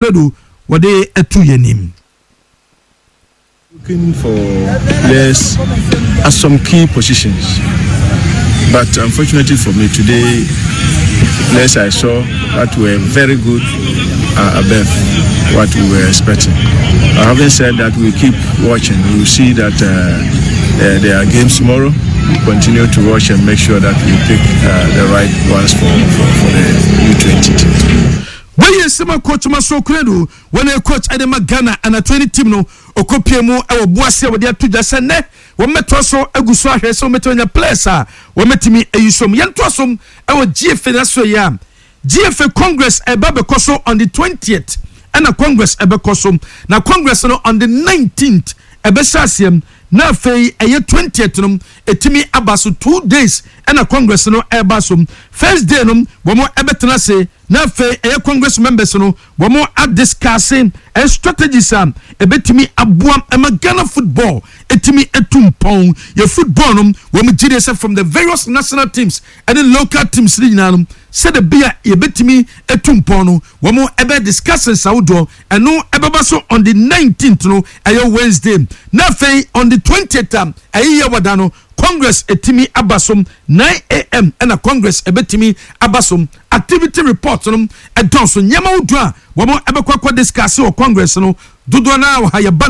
Sokredo wode etu yenim. Looking for players at some key positions, but unfortunately for me today, players I saw that were very good above what we were expecting. Having said that, we keep watching. You see that there are games tomorrow. We continue to watch and make sure that we pick the right ones for the U20 team. When you see my coach Sokredo, when a coach Adema Ghana and a 20 team no Okopiemu e Boasia with their two just ne when metroso Eguso ahwe so metonya place when metimi eyusom yentosom e GFA that's so ya GFA Congress eba bekoso on the 20th and a Congress eba koso na Congress no on the 19th ebe sasiem na fei eye 20th no etimi abaso 2 days and a Congress no eba so first day no womo ebetena se na fei eye Congress members no womo discussing a strategies ebetimi abuam Ghana football etimi etumpon ye football no womo gide se from the various national teams and the local teams nyinaa said the beer ebetimi etumpon no womo ebe discussing saudo and no ebeba so on the 19th no eye Wednesday na fei on the 20th eye wadano Congress etimi abasom 9 a.m. and a Congress ebetimi abasom activity report no edonso nyama udua womo ebekwa discuss o Congress no dodo na wa ya ba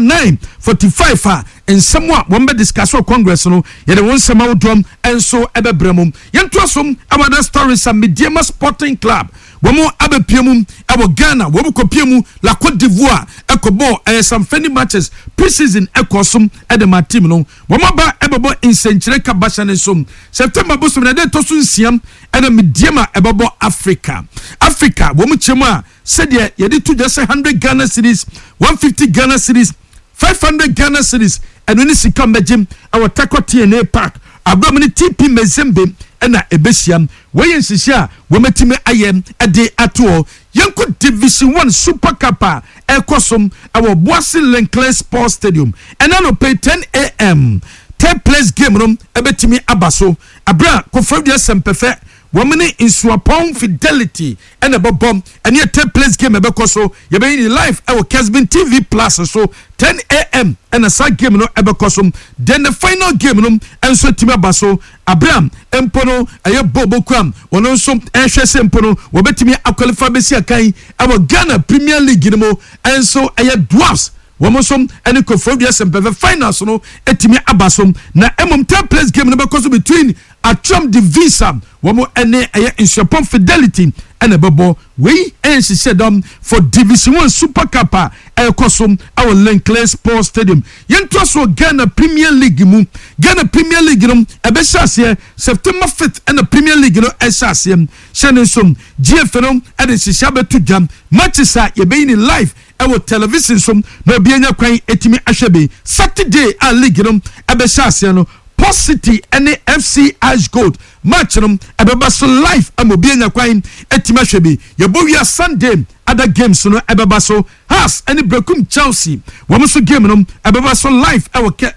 9:45 and somewhat wombe discuss o Congress no ye de won sema udom enso ebebremum yento asom abada stories am Mediema Sporting Club womo abepiemu abo Ghana womo kopiemu la Côte d'Ivoire ekobo some friendly matches preseason ekosum edema team no womo ba ebebo insenchire kabasha ne som September bosom na de tosu nsiam ena Mediema ebebo Africa womo chemu a said ye did to just 100 Ghana cedis 150 Ghana cedis 500 Ghana cedis and when you come bejim our Tako TNA Park abamini TP Mezembe ena ebesiam we nsisia wo metime ayem ade ato yanko Division 1 Super Cup ekosom our Boise Lenclair Sports Stadium and no pay 10 a.m. third place game room ebetimi abaso abra kofrobia sempefe womani insuapon Fidelity and a bomb and your third place game ebekoso you be in live our Casbin TV Plus so 10 a.m. and a side game no ebekosum then the final game no and so Tima Baso Abraham Empono aye Bobo Kram wono so ehwese Empono wobetimi aqualify besi akai our Ghana Premier League no and so aye dwarfs womosom ene kofobia sempe finals no etimi abasom na emom third place game no bekoso between Atrom Division womo ene aye Insuapon Fidelity and a babo we and she said for Division 1 Super Cup ekosom our Lenclair Sports Stadium yento so Ghana Premier League mu Ghana Premier League no ebesase September 5th and the Premier League no esase shenesom GFA no and she shabetu jam matches ye be in live our television som no bienya kwan etimi ahwebe Saturday a league no ebesase no City any FC Ash Gold match them ebeba so live amobienya kwan etima hwebe yebowia Sunday other games no ebeba so has any Brekum Chelsea womuso game no ebeba so live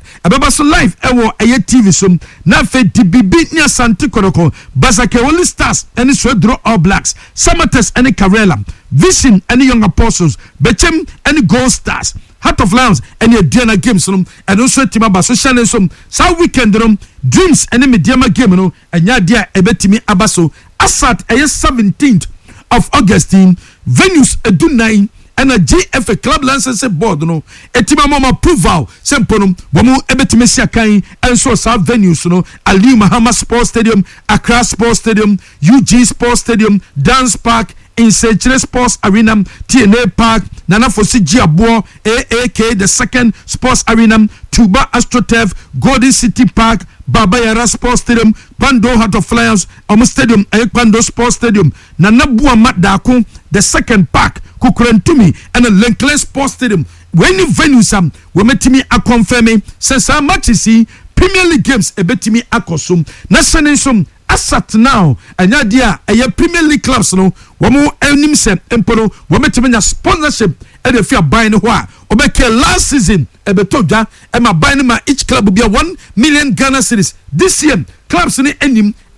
ewo eye TV so na fe DBB nya Santi Koroko Basake Only Stars any Swedro All Blacks Samates any Karela Vision any Young Apostles Bechem any Gold Stars Heart of Lions and your Diana games and also Timaba so channel some weekend Dreams and Mediema game no and ya dia ebetimi abaso Asat 17th of August venues edu 9 and a GFA club license board no etima mama approval sempono bomu ebetimi siakan and so south venues no Ali Mahama Sports Stadium Accra Sports Stadium UG Sports Stadium Dance Park in Century Sports Arena TNA Park Nana Fosi Giabo AAK the second Sports Arena Tuba AstroTurf Golden City Park Baba Yara Sports Stadium Pando Heart of Lions Stadium Pando Sports Stadium Nana Buama Dako the second park Kukurentumi and the Lenclair Sports Stadium when you venues we metimi a confirming since how much is Premier League games ebetimi akosum na senensum asat now anya dia Premier League clubs no womo enim se empono wometimi nya sponsorship e dey fear buy no ho a obeke last season ebetodwa e ma buy no ma each club be 1 million Ghana cedis this year clubs ni enim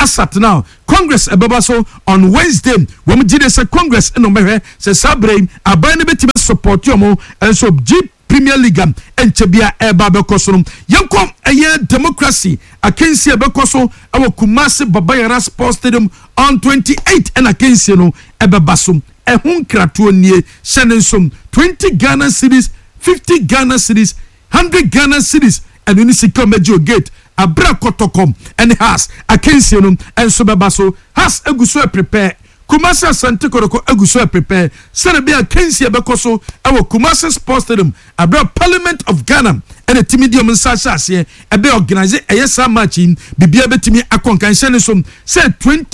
asat now Congress ebabaso on Wednesday wom gide se Congress no mehwe se sabre aban ne betima support yomo enso G Premier League enchebia eba bekoso yankom eye democracy akensi ebekoso awo Kumasi Babayara Sports Stadium on 28 and akensi no ebebaso ehun krato nie shenensom 20 Ghana cedis 50 Ghana cedis 100 Ghana cedis and when you see come gate abra kotokom and has akensi no enso bebaso has eguso prepare Kumasi Asante Kotoko eguso prepare Serbia akensi ebekoso awo Kumasi Sports Stadium abra Parliament of Ghana and a timidium nsase ebe organize ayesa match in bibia betimi akonkan shenensom say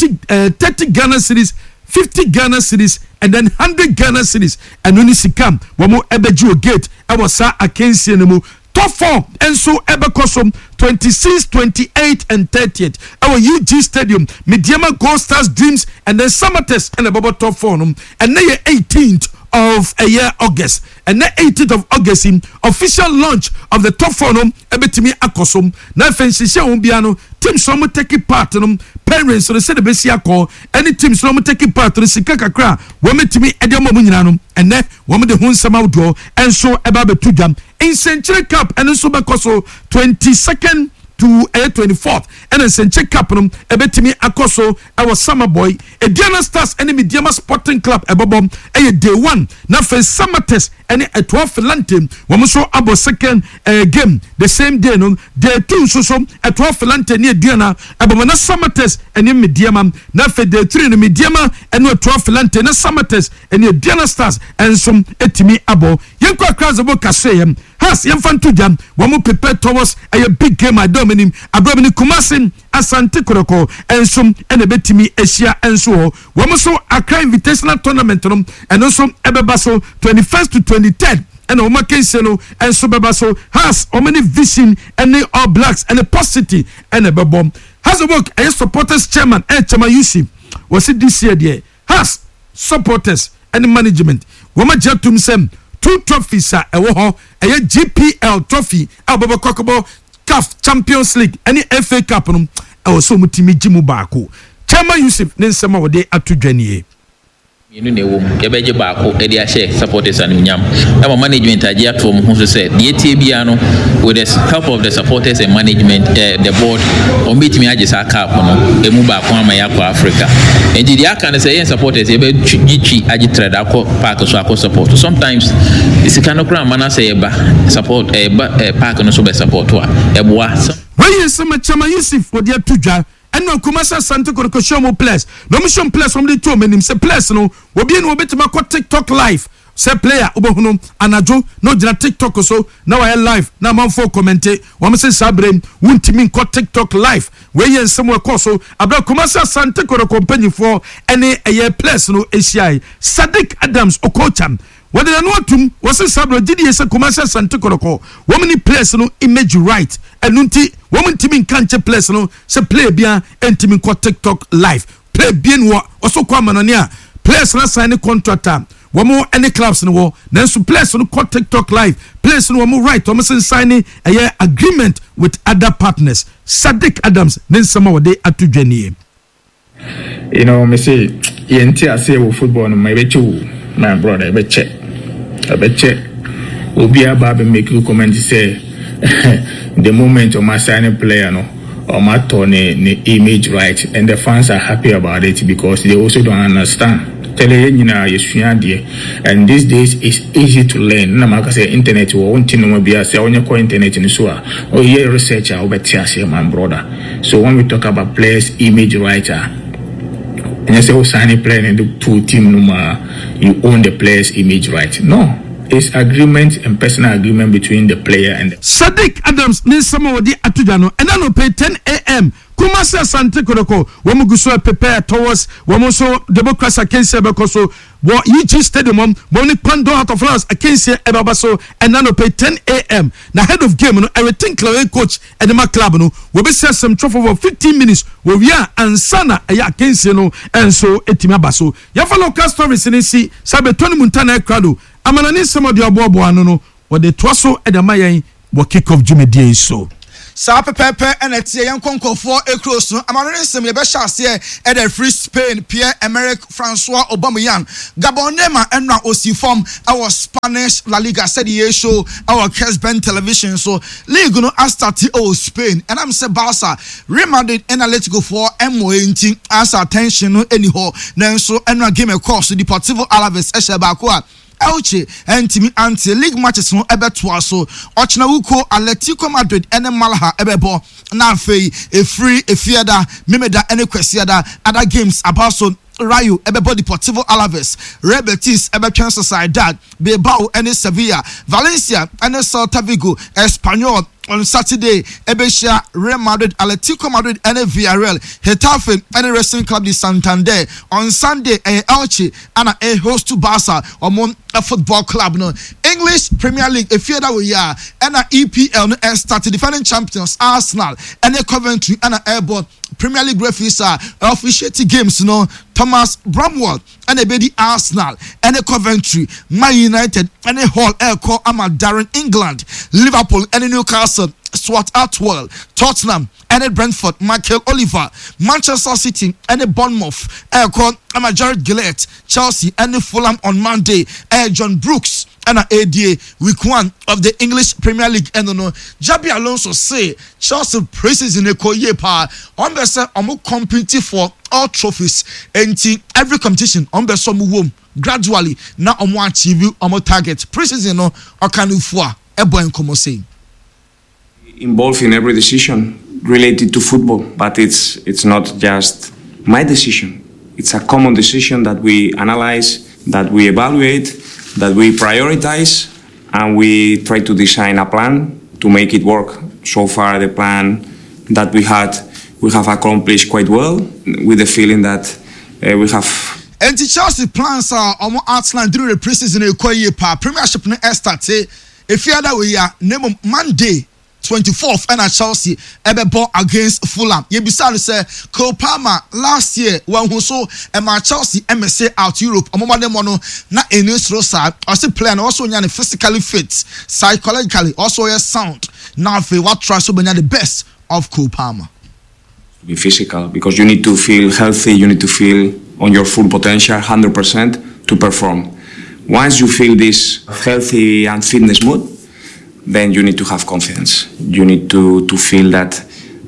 30 Ghana cedis 50 Ghana cedis and then 100 Ghana cedis and when you see come wamo ebeju gate awo sa akensi no top 4 and so ebekosom 26, 28 and 30th our UG Stadium Mediama Gold Stars Dreams and then Samates and the top 4 and then 18th of a year August and then 18th of August in official launch of the top 4 ebetimi akosom na fensisi ombiano teams so take part parents so say the besia call any teams so take part to sika kakra wo metimi edemo mu nyina no and then wo me de hu nsama do and so eba betudam in Century Cup and so bekoso 22nd to 24th and then Century Cup no ebetimi akoso our summer boy Ediana Stars and Mediama Sporting Club ebobom day 1 na fe Samates and a 12 Lantern wo so abo second game the same day no day 2 so a 12 Lantern near Diana ebom na Samates and Mediama na fe day 3 no Mediama and no 12 Lantern na Samates and Ediana Stars and some etimi abo yenko akra bo kaseyem has yemfantu jam wo mo prepare towards a big game adomini abrabini Kumasi Asante Kotoko and some and betimi Asia and so wo mo so Accra Invitational Tournament no and also ebebaso 21st to 23rd and Oma Kenseno and so bebaso has many vision and the All Blacks and the positivity and a bebom has a work a supporters chairman and Chama Yusuf was it this year there has supporters and management woma jatum sem 2 trophies a GPL trophy ababa kokobo CAF Champions League any FA Cup no so mutimi jimu baako Chama Yusuf ne nsema wode atudwanie yenu ne wo yebeje baako e dia share supporters and nyam ama management agia to mo so say the etbia no with the help of the supporters and management the board on meet me agisa cup no emu baako ama ya kwa Africa and the aka ne say yen supporters yebe gichi agitrade akọ park so akọ support sometimes isikano kra mana say yeba support park no so be support wa eboa when you some Chama Yusuf for dia tudwa and no Kumasi Asante Kotoko show mo place no mission place from the two menim say place no obi no betima ko TikTok live say player obohunu anajo no jina TikTok so now I live na man for comment wo me say sabrem wuntimi ko TikTok live we yen some we so abra Kumasi Asante Kotoko company for any a place no ACI Sadiq Adams Okocham what the anotum was a sabro did yes a Kumasi Asante Kotoko woman place no image right and nunti woman team can't place no say play bia and team ko TikTok live play bien wo also kwa manania place na sign contract womo any clubs no wo then so place no ko TikTok live place no womo right womo signing a agreement with other partners Sadiq Adams then some of they atudwanie you know me say yenti ase wo football no my brother I bet check obi aba be make you comment say the moment of my signing player no or my turn the image right and the fans are happy about it because they also don't understand and these days it's easy to learn na maka say internet wo wonti no bia say onye ko internet ni so a o ye researcher o betia say my brother so when we talk about players image writer and you say oh signing player in the full team no you own the player's image right no is agreement and personal agreement between the player and the Sadiq Adams ni sama wodi atujano and then pay 10 a.m. Kumasi Asante Kotoko womu guso prepare towards womu so democracy against bekoso wo UG Stadium woni Pando out of France against ebabaso and then pay 10 a.m. na head of game no everything clear coach Edema club no we be share some trophy for 15 minutes we are ansana against no and so etimi abaso ya follow cast stories ni si sabe Tony Montana crowd amanani some of the abobo anu no what the twaso edema yen wo kick off Jumedie so Sa pepepe enetie yankonko for across no amano nsem ye be hyase e the free Spain Pierre-Emerick Francois Aubameyang Gabon nema enra osi form our Spanish La Liga said ye show our Kesben television so league no start Spain and I'm say Barca Real Madrid and Atletico for MO18 as attention no anyhow nanso enra game across Deportivo Alaves Eshebakwa Elche entimi anti league matches no ebeto so ochna wuko Atletico Madrid ene Malaga ebebo na afei free efiada memeda ene kwesiada other games about so Rayo ebebo Deportivo Alaves Real Betis ebetwen Sociedad Bilbao ene Sevilla Valencia ene Celta Vigo Espanyol on Saturday Ebesha Real Madrid Atletico Madrid and Villarreal Getafe and Racing Club de Santander on Sunday Elche and a host to Barca on a football club no English Premier League if you that we are and a EPL no started defending champions Arsenal and a Coventry and a Airborne Premier League referees are officiating games no Thomas Bramwell and a Bedi Arsenal and a Coventry Man United and a Hull Aircore Darren England Liverpool and a Newcastle Swart Atwell Tottenham and a Brentford Michael Oliver Manchester City and a Bournemouth Aircore Jared Gillett Chelsea and a Fulham on Monday John Brooks and ADA week 1 of the English Premier League and no Jabi Alonso say Chelsea praises in a koye pa on be say omo compete for all trophies and every competition on be so wom gradually na omo achieve omo target praises no okanufua ebo enkomo say involved in every decision related to football, but it's not just my decision. It's a common decision that we analyze, that we evaluate, that we prioritize, and we try to design a plan to make it work. So far, the plan that we have accomplished quite well, with the feeling that we have. And the Chelsea plans are almost outlined during the preseason in the Premiership in Estate. If you are that way, name Monday. 24th and at Chelsea ebebo against Fulham. Yebisa say Cole Palmer last year when who so my Chelsea MSA out Europe omo dem no na enis rosa also player and also nyane physically fit psychologically also is sound. Now if what try so the best of Cole Palmer. Be physical because you need to feel healthy, you need to feel on your full potential 100% to perform. Once you feel this healthy and fitness mood, then you need to have confidence. You need to feel that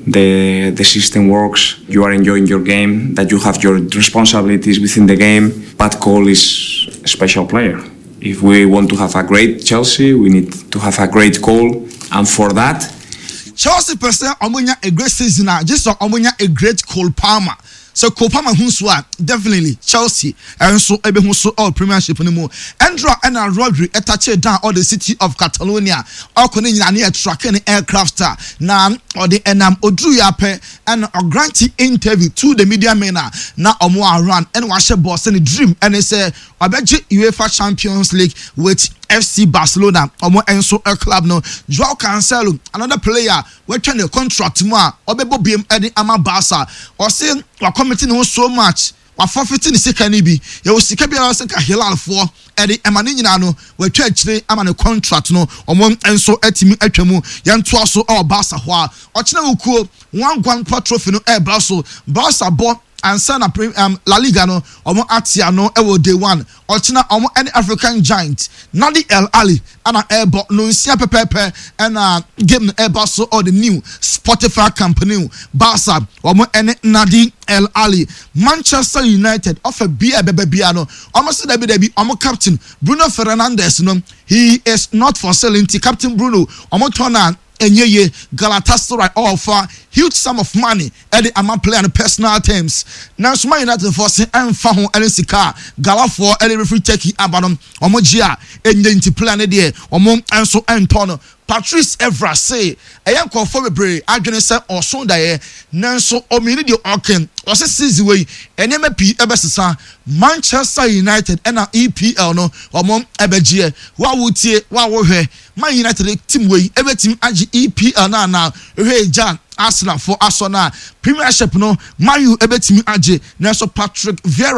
the system works, you are enjoying your game, that you have your responsibilities within the game. But Cole is a special player. If we want to have a great Chelsea, we need to have a great Cole. And for that, Chelsea person omunya a great season, just omunya a great Cole Palmer. So Cole Palmer hunsuwa definitely Chelsea and so ebe hunsu all Premiership anymore. Andra and Rodri etache down all the city of Catalonia. All koni nyane tracking aircraft na or the enam odru yape and a granty interview to the media men na omo around and washe boss and dream and they say obeje UEFA Champions League with FC Barcelona omo enso a club no Joao Cancelo another player we trying the contract mo obebo biem edi ama Barca or say committing on so much wa forfeiting sikani bi ye wo sika bia wa sika Hilal for edi emane nyina no wa twa akire ama ne contract no omo enso atimi atwamu yanto aso o Barca ho a ochina wukuo one trophy no e Barca bo and sana La Liga no omo atia no ewo day one ochina omo any African giant Nadi El Ali ana ebo no nsia pepepe and game no ebo so all the new Spotify company Barca omo any Nadi El Ali Manchester United offer bia bebia no omo say debi omo captain Bruno Fernandes no he is not for selling captain Bruno omo turn Enyeye Galatasaray offer huge sum of money at the amount player and personal terms. Now, Suma United for say and Faho Elisika Gala for any referee Turkey Abanom Omojia and plan a day and so Antonio Patrice Evra say a young call for a break. I can say or so that Nanso Ominidio Orkin or say season way and MP Ebessa Manchester United and EPL no or Ebegie. What would say what were here? Man United team way every team EPL now hey John Arsenal for Arsenal Premiership no Mayu ebetimi age Nelson Patrick Vieira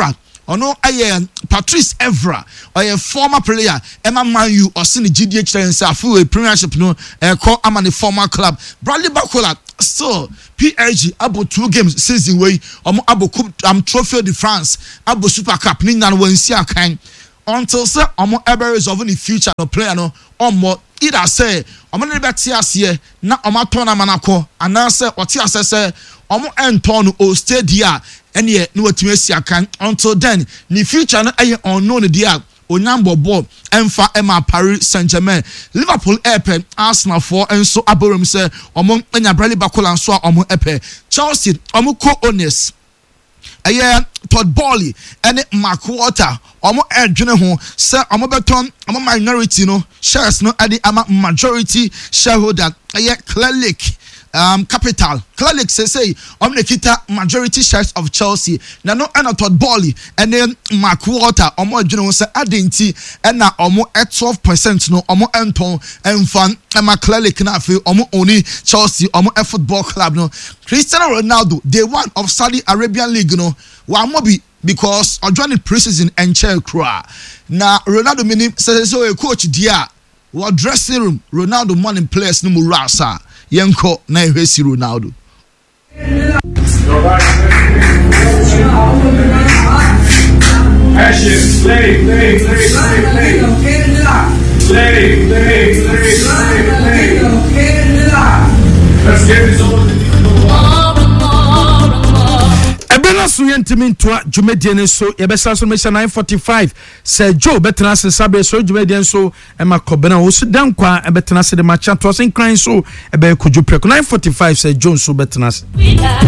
ono aye Patrice Evra or former player Emma Man U or Sini GDH and Safu Premiership no call amani former club Bradley Bacola still PSG abo 2 games season way abo Trophy de France abo Super Cup ni nan wansi akan until say ever resolve in the future no player no either say ne beti ase na ton manako and say oti ase say enton o stadia ene no watimi asiakan until then the future no unknown dia onyambo ball emfa ema Paris Saint-Germain Liverpool epe Arsenal for enso aborum say enya Bradley Bacola so epe Chelsea co-owners Todd Bowley and Mark Walker edwene ho say beton minority no shares no at the majority shareholder Clear Lake Capital Clear Lake say kita majority shares of Chelsea na no Todd Bowley and then Mark Walker edwene ho say adenti na 12% no enton enfan Clear Lake na fe only Chelsea football club no Cristiano Ronaldo day one of Saudi Arabian League no wa mobi because joining preseason and chair cry. Now Ronaldo meaning says so a coach dia what dressing room Ronaldo morning players no murasa yenko na ehwesi Ronaldo. Let's get this over. So yentimi to Jumedian so yebesa so mecha 9:45 say Joe betena se sabe so Jumedian so e makobena wo so dan kwa e betena se de macha to sen kran so e be kojo preko 9:45 say Joe so betena